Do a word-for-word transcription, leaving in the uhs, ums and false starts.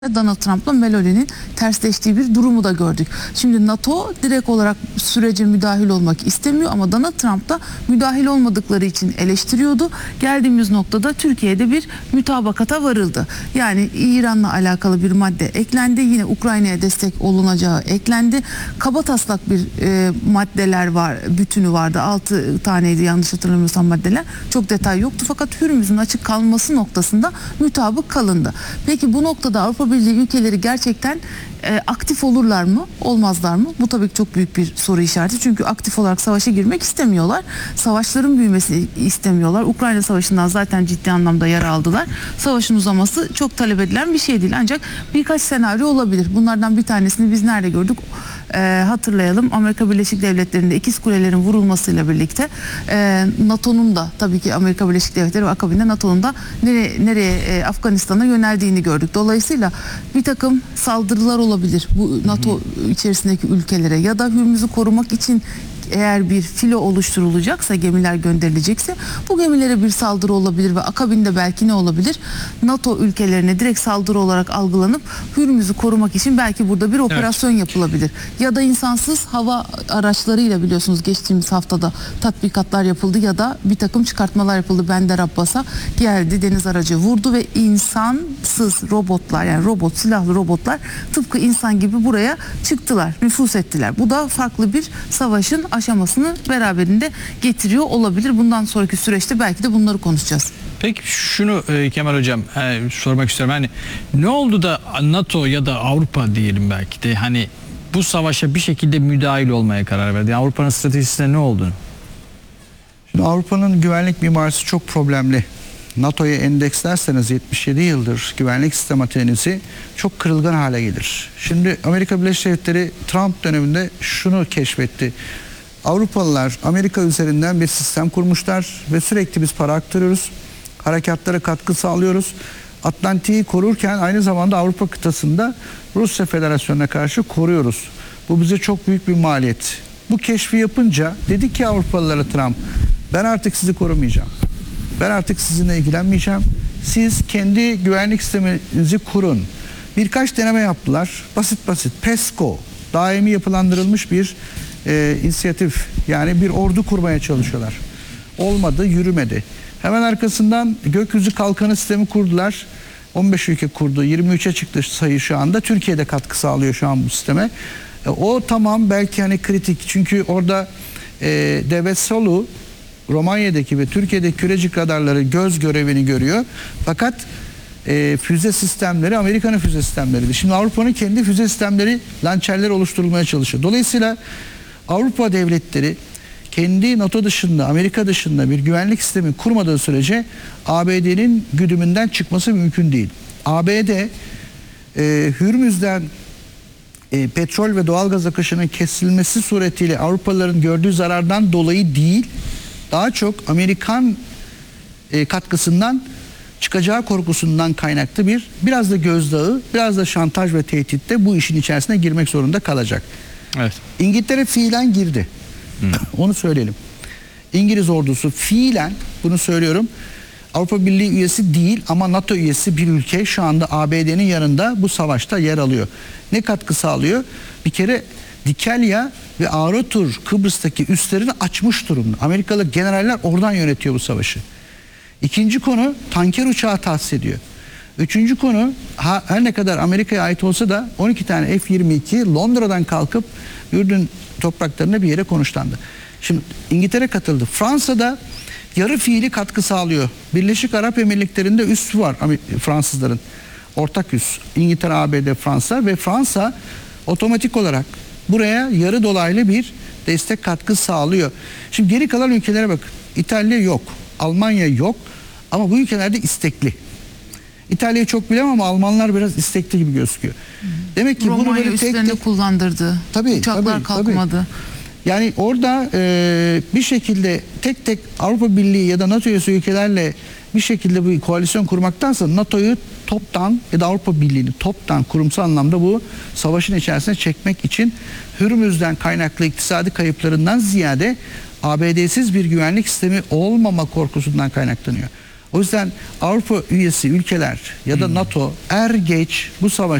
Donald Trump'la Meloni'nin tersleştiği bir durumu da gördük. Şimdi NATO direkt olarak sürece müdahil olmak istemiyor ama Donald Trump da müdahil olmadıkları için eleştiriyordu. Geldiğimiz noktada Türkiye'de bir mütabakata varıldı. Yani İran'la alakalı bir madde eklendi. Yine Ukrayna'ya destek olunacağı eklendi. Kabataslak bir e, maddeler var, bütünü vardı. altı taneydi yanlış hatırlamıyorsam maddeler. Çok detay yoktu fakat Hürmüz'ün açık kalması noktasında mütabık kalındı. Peki bu noktada Avrupa Birliği ülkeleri gerçekten e, aktif olurlar mı, olmazlar mı? Bu tabii ki çok büyük bir soru işareti. Çünkü aktif olarak savaşa girmek istemiyorlar. Savaşların büyümesini istemiyorlar. Ukrayna Savaşı'ndan zaten ciddi anlamda yara aldılar. Savaşın uzaması çok talep edilen bir şey değil. Ancak birkaç senaryo olabilir. Bunlardan bir tanesini biz nerede gördük? E, hatırlayalım. Amerika Birleşik Devletleri'nde ikiz kulelerin vurulmasıyla birlikte e, NATO'nun da tabii ki Amerika Birleşik Devletleri ve akabinde NATO'nun da nereye, nereye e, Afganistan'a yöneldiğini gördük. Dolayısıyla bir takım saldırılar olabilir bu NATO içerisindeki ülkelere ya da Hürmüz'ü korumak için eğer bir filo oluşturulacaksa, gemiler gönderilecekse bu gemilere bir saldırı olabilir ve akabinde belki ne olabilir? NATO ülkelerine direkt saldırı olarak algılanıp Hürmüz'ü korumak için belki burada bir operasyon evet. yapılabilir. Ya da insansız hava araçlarıyla biliyorsunuz geçtiğimiz haftada tatbikatlar yapıldı ya da bir takım çıkartmalar yapıldı. Bender Abbas'a geldi, deniz aracı vurdu ve insansız robotlar, yani robot, silahlı robotlar tıpkı insan gibi buraya çıktılar, nüfuz ettiler. Bu da farklı bir savaşın aşamasını beraberinde getiriyor olabilir. Bundan sonraki süreçte belki de bunları konuşacağız. Peki şunu e, Kemal Hocam e, sormak istiyorum. Hani ne oldu da NATO ya da Avrupa diyelim belki de hani bu savaşa bir şekilde müdahil olmaya karar verdi? Yani Avrupa'nın stratejisinde ne oldu? Şimdi Avrupa'nın güvenlik mimarisi çok problemli. NATO'ya endekslerseniz yetmiş yedi yıldır güvenlik sistematiğinizi çok kırılgan hale gelir. Şimdi Amerika Birleşik Devletleri Trump döneminde şunu keşfetti. Avrupalılar Amerika üzerinden bir sistem kurmuşlar ve sürekli biz para aktarıyoruz. Harekatlara katkı sağlıyoruz. Atlantik'i korurken aynı zamanda Avrupa kıtasında Rusya Federasyonu'na karşı koruyoruz. Bu bize çok büyük bir maliyet. Bu keşfi yapınca dedi ki Avrupalılara Trump, ben artık sizi korumayacağım. Ben artık sizinle ilgilenmeyeceğim. Siz kendi güvenlik sisteminizi kurun. Birkaç deneme yaptılar. Basit basit. PESCO, daimi yapılandırılmış bir e, inisiyatif. Yani bir ordu kurmaya çalışıyorlar. Olmadı, yürümedi. Hemen arkasından gökyüzü kalkanı sistemi kurdular. on beş ülke kurdu. yirmi üçe çıktı sayı şu anda. Türkiye'de katkı sağlıyor şu an bu sisteme. E, o tamam belki hani kritik. Çünkü orada e, Devlet Solu Romanya'daki ve Türkiye'deki kürecik radarları göz görevini görüyor. Fakat e, füze sistemleri Amerika'nın füze sistemleriydi. Şimdi Avrupa'nın kendi füze sistemleri, lançerleri oluşturulmaya çalışıyor. Dolayısıyla Avrupa devletleri kendi NATO dışında, Amerika dışında bir güvenlik sistemi kurmadığı sürece A B D'nin güdümünden çıkması mümkün değil. A B D e, Hürmüz'den e, petrol ve doğalgaz akışının kesilmesi suretiyle Avrupalıların gördüğü zarardan dolayı değil, daha çok Amerikan e, katkısından çıkacağı korkusundan kaynaklı bir biraz da gözdağı, biraz da şantaj ve tehditte bu işin içerisine girmek zorunda kalacak. Evet. İngiltere fiilen girdi. Hmm. Onu söyleyelim. İngiliz ordusu fiilen, bunu söylüyorum, Avrupa Birliği üyesi değil ama NATO üyesi bir ülke şu anda A B D'nin yanında bu savaşta yer alıyor. Ne katkı sağlıyor? Bir kere Dikelya ve Ağrıtur Kıbrıs'taki üslerini açmış durumda. Amerikalı generaller oradan yönetiyor bu savaşı. İkinci konu tanker uçağı tahsis ediyor. Üçüncü konu ha, her ne kadar Amerika'ya ait olsa da on iki tane F yirmi iki Londra'dan kalkıp Ürdün topraklarına bir yere konuşlandı. Şimdi İngiltere katıldı. Fransa'da yarı fiili katkı sağlıyor. Birleşik Arap Emirlikleri'nde üssü var Fransızların. Ortak üs. İngiltere, A B D, Fransa ve Fransa otomatik olarak buraya yarı dolaylı bir destek katkı sağlıyor. Şimdi geri kalan ülkelere bakın. İtalya yok. Almanya yok. Ama bu ülkelerde istekli. İtalya'yı çok bilemem ama Almanlar biraz istekli gibi gözüküyor. Demek ki Romanya bunu böyle tek tek kullandırdı. Tabii, Uçaklar tabii, kalkmadı. Tabii. Yani orada e, bir şekilde tek tek Avrupa Birliği ya da NATO üyesi ülkelerle bir şekilde bir koalisyon kurmaktansa NATO'yu toptan ya da Avrupa Birliği'ni toptan kurumsal anlamda bu savaşın içerisine çekmek için Hürmüz'den kaynaklı iktisadi kayıplarından ziyade A B D'siz bir güvenlik sistemi olmama korkusundan kaynaklanıyor. O yüzden Avrupa üyesi ülkeler ya da NATO er geç bu savaş